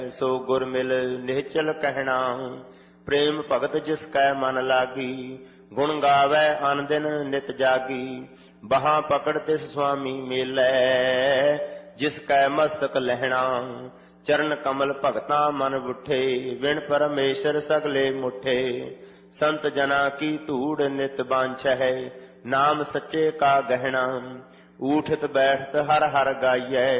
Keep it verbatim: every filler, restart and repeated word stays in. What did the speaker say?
सो गुर मिल निहचल कहना। प्रेम भगत जिस कै मन लागी, गुण गावै अन दिन नित जागी। बहा पकड़ तिस स्वामी मेलै, जिस कै मस्तक लहना। चरण कमल भगता मन बुठे, बिन परमेश्वर सगले मुठे। संत जना की धूड़ नित बांछै, नाम सच्चे का गहना। ऊठत बैठत हर हर गाइयै,